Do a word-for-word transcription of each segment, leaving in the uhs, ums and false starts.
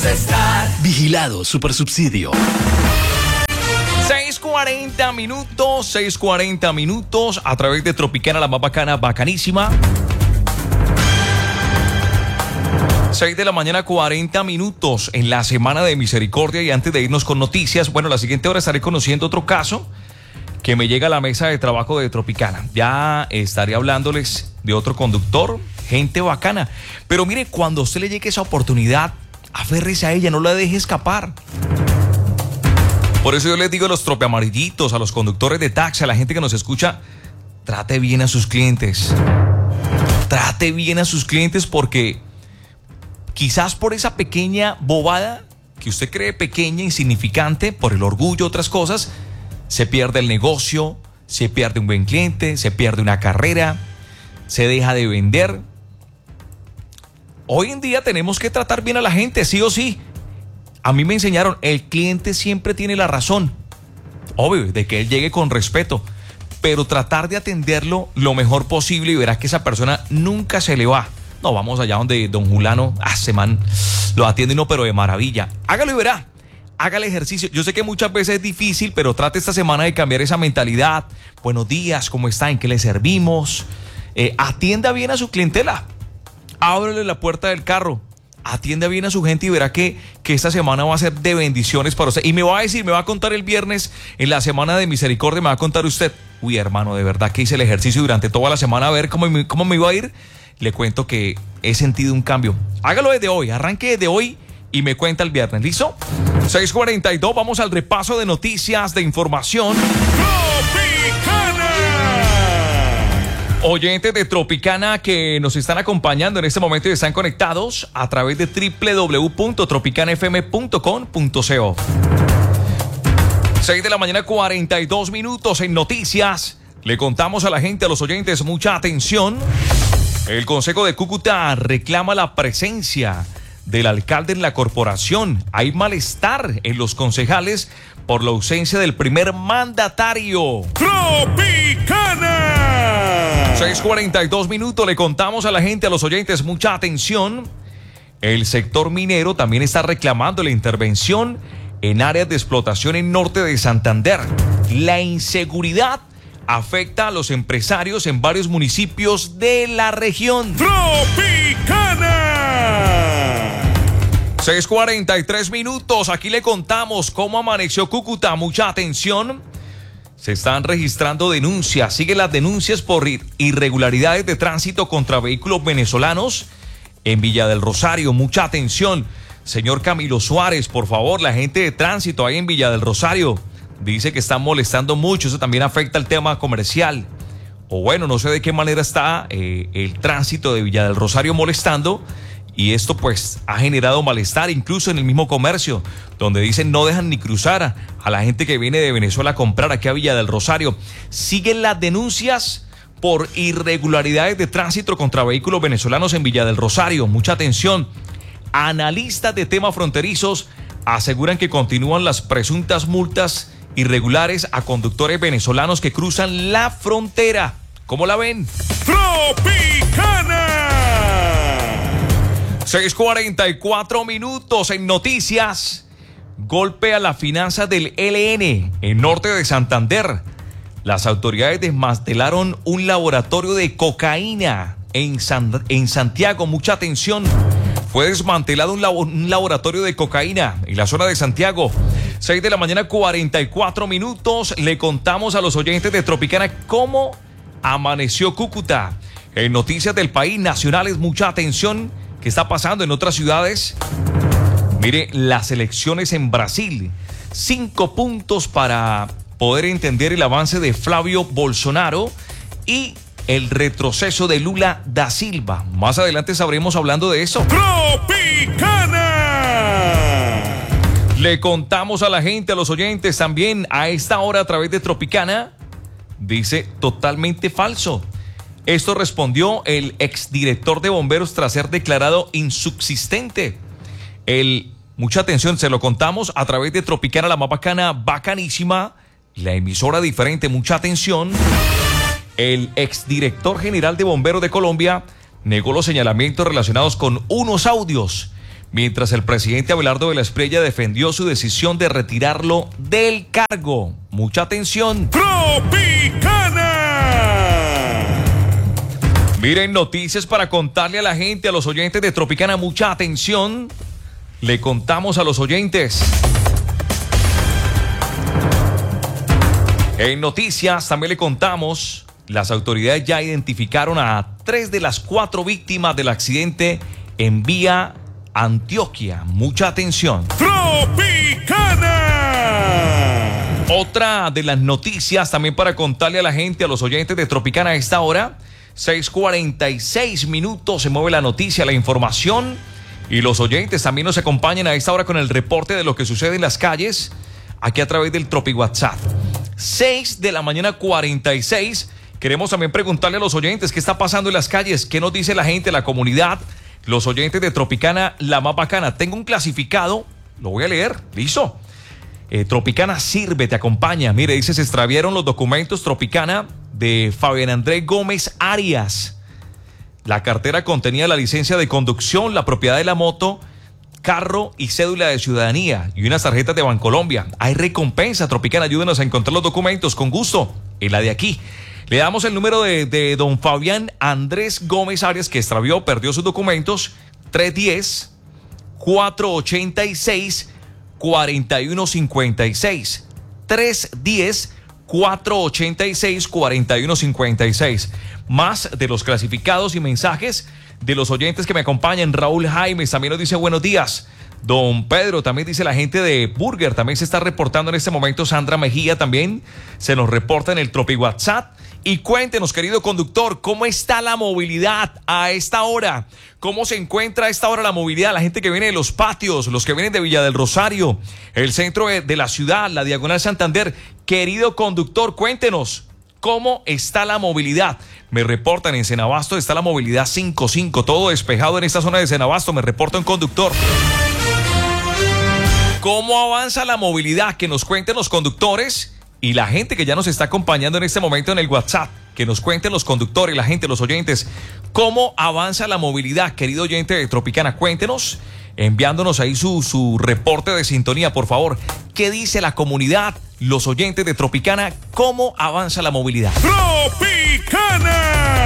estar. Vigilado Supersubsidio. seis cuarenta minutos, seis cuarenta minutos a través de Tropicana, la más bacana, bacanísima. seis de la mañana, cuarenta minutos en la semana de misericordia. Y antes de irnos con noticias, bueno, la siguiente hora estaré conociendo otro caso que me llega a la mesa de trabajo de Tropicana. Ya estaré hablándoles de otro conductor, gente bacana. Pero mire, cuando a usted le llegue esa oportunidad, aférrese a ella, no la deje escapar. Por eso yo les digo a los tropeamarillitos, a los conductores de taxi, a la gente que nos escucha, trate bien a sus clientes. Trate bien a sus clientes porque quizás por esa pequeña bobada que usted cree pequeña, insignificante, por el orgullo, otras cosas, se pierde el negocio, se pierde un buen cliente, se pierde una carrera, se deja de vender. Hoy en día tenemos que tratar bien a la gente, sí o sí. A mí me enseñaron, el cliente siempre tiene la razón. Obvio, de que él llegue con respeto, pero tratar de atenderlo lo mejor posible y verá que esa persona nunca se le va. No, vamos allá donde don Julano, ah, se man, lo atiende uno pero de maravilla. Hágalo y verá. Haga el ejercicio. Yo sé que muchas veces es difícil, pero trate esta semana de cambiar esa mentalidad. Buenos días, ¿cómo está? ¿En qué le servimos? Eh, atienda bien a su clientela. Ábrele la puerta del carro. Atienda bien a su gente y verá que, que esta semana va a ser de bendiciones para usted. Y me va a decir, me va a contar el viernes, en la semana de misericordia, me va a contar usted. Uy, hermano, de verdad que hice el ejercicio durante toda la semana a ver cómo, cómo me iba a ir. Le cuento que he sentido un cambio. Hágalo desde hoy, arranque desde hoy y me cuenta el viernes. ¿Listo? seis cuarenta y dos, vamos al repaso de noticias, de información. ¡Tropicana! Oyentes de Tropicana que nos están acompañando en este momento y están conectados a través de doble u doble u doble u punto tropicana f m punto com punto co. seis de la mañana, cuarenta y dos minutos en noticias. Le contamos a la gente, a los oyentes, mucha atención. El Consejo de Cúcuta reclama la presencia del alcalde en la corporación. Hay malestar en los concejales por la ausencia del primer mandatario. ¡Tropicana! seis cuarenta y dos minutos, le contamos a la gente, a los oyentes, mucha atención. El sector minero también está reclamando la intervención en áreas de explotación en norte de Santander. La inseguridad afecta a los empresarios en varios municipios de la región. ¡Tropicana! seis cuarenta y tres minutos, aquí le contamos cómo amaneció Cúcuta. Mucha atención. Se están registrando denuncias, siguen las denuncias por irregularidades de tránsito contra vehículos venezolanos en Villa del Rosario. Mucha atención. Señor Camilo Suárez, por favor, la gente de tránsito ahí en Villa del Rosario dice que están molestando mucho. Eso también afecta el tema comercial. O bueno, no sé de qué manera está eh, el tránsito de Villa del Rosario molestando. Y esto pues ha generado malestar incluso en el mismo comercio, donde dicen no dejan ni cruzar a, a la gente que viene de Venezuela a comprar aquí a Villa del Rosario. Siguen las denuncias por irregularidades de tránsito contra vehículos venezolanos en Villa del Rosario. Mucha atención. Analistas de temas fronterizos aseguran que continúan las presuntas multas irregulares a conductores venezolanos que cruzan la frontera. ¿Cómo la ven? ¡Tropicana! seis cuarenta y cuatro minutos en noticias. Golpe a las finanzas del E L N en norte de Santander. Las autoridades desmantelaron un laboratorio de cocaína en, San, en Santiago. Mucha atención. Fue desmantelado un, labo, un laboratorio de cocaína en la zona de Santiago. seis de la mañana, cuarenta y cuatro minutos. Le contamos a los oyentes de Tropicana cómo amaneció Cúcuta. En noticias del país, nacionales, mucha atención. ¿Qué está pasando en otras ciudades? Mire, las elecciones en Brasil. Cinco puntos para poder entender el avance de Flavio Bolsonaro y el retroceso de Lula da Silva. Más adelante sabremos hablando de eso. ¡Tropicana! Le contamos a la gente, a los oyentes también a esta hora a través de Tropicana. Dice totalmente falso. Esto respondió el exdirector de bomberos tras ser declarado insubsistente. El, mucha atención, se lo contamos a través de Tropicana, la más bacana, bacanísima, la emisora diferente, mucha atención. El exdirector general de bomberos de Colombia negó los señalamientos relacionados con unos audios mientras el presidente Abelardo de la Espriella defendió su decisión de retirarlo del cargo. Mucha atención. Tropicana. Miren, noticias para contarle a la gente, a los oyentes de Tropicana, mucha atención. Le contamos a los oyentes. En noticias también le contamos, las autoridades ya identificaron a tres de las cuatro víctimas del accidente en vía Antioquia. Mucha atención. Tropicana. Otra de las noticias también para contarle a la gente, a los oyentes de Tropicana a esta hora, seis cuarenta y seis minutos, se mueve la noticia, la información, y los oyentes también nos acompañan a esta hora con el reporte de lo que sucede en las calles, aquí a través del Tropi WhatsApp. seis de la mañana cuarenta y seis. Queremos también preguntarle a los oyentes qué está pasando en las calles, qué nos dice la gente, la comunidad, los oyentes de Tropicana, la más bacana. Tengo un clasificado, lo voy a leer, listo. Eh, Tropicana sirve, te acompaña. Mire, dice, se extraviaron los documentos Tropicana de Fabián Andrés Gómez Arias. La cartera contenía la licencia de conducción, la propiedad de la moto, carro y cédula de ciudadanía y unas tarjetas de Bancolombia. Hay recompensa, Tropicana, ayúdenos a encontrar los documentos, con gusto, en la de aquí. Le damos el número de, de don Fabián Andrés Gómez Arias, que extravió, perdió sus documentos, tres uno cero, cuatro ocho seis, cuatro uno cinco seis. tres uno cero, cuatro ocho seis, cuatro uno cinco seis. Más de los clasificados y mensajes de los oyentes que me acompañan. Raúl Jaimes también nos dice buenos días. Don Pedro también dice, la gente de Burger también se está reportando en este momento. Sandra Mejía también se nos reporta en el Tropi WhatsApp. Y cuéntenos, querido conductor, ¿cómo está la movilidad a esta hora? ¿Cómo se encuentra a esta hora la movilidad? La gente que viene de los patios, los que vienen de Villa del Rosario, el centro de, de la ciudad, la Diagonal Santander. Querido conductor, cuéntenos, ¿cómo está la movilidad? Me reportan en Cenabasto, está la movilidad cinco cinco, todo despejado en esta zona de Cenabasto. Me reporta un conductor. ¿Cómo avanza la movilidad? Que nos cuenten los conductores y la gente que ya nos está acompañando en este momento en el WhatsApp. Que nos cuenten los conductores, la gente, los oyentes. ¿Cómo avanza la movilidad? Querido oyente de Tropicana, cuéntenos, enviándonos ahí su, su reporte de sintonía, por favor. ¿Qué dice la comunidad, los oyentes de Tropicana? ¿Cómo avanza la movilidad? Tropicana.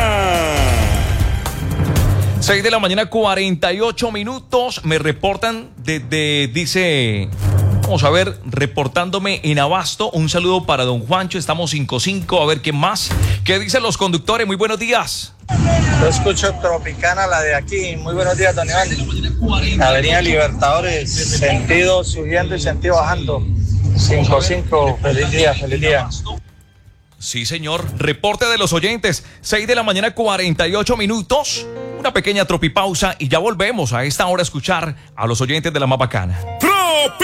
seis de la mañana, cuarenta y ocho minutos. Me reportan desde, dice, vamos a ver, reportándome en Abasto. Un saludo para don Juancho, estamos cinco cinco. A ver qué más. ¿Qué dicen los conductores? Muy buenos días. Yo escucho Tropicana, la de aquí. Muy buenos días, don Iván. Avenida Libertadores, sentido subiendo y sentido bajando. cinco cinco, feliz día, feliz día. Sí, señor. Reporte de los oyentes. seis de la mañana, cuarenta y ocho minutos. Una pequeña tropipausa y ya volvemos a esta hora a escuchar a los oyentes de la más bacana.